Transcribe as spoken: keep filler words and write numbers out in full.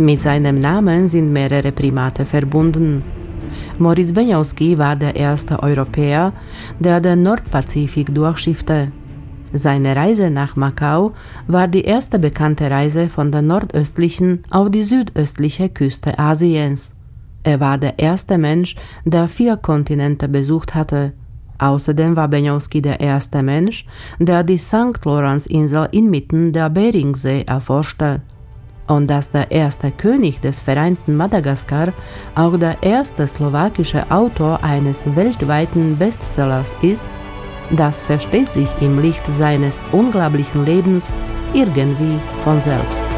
Mit seinem Namen sind mehrere Primate verbunden. Moritz Benioski war der erste Europäer, der den Nordpazifik durchschiffte. Seine Reise nach Macau war die erste bekannte Reise von der nordöstlichen auf die südöstliche Küste Asiens. Er war der erste Mensch, der vier Kontinente besucht hatte. Außerdem war Benioski der erste Mensch, der die Sankt Lorenz-Insel inmitten der Beringsee erforschte. Und dass der erste König des vereinten Madagaskar auch der erste slowakische Autor eines weltweiten Bestsellers ist, das versteht sich im Licht seines unglaublichen Lebens irgendwie von selbst.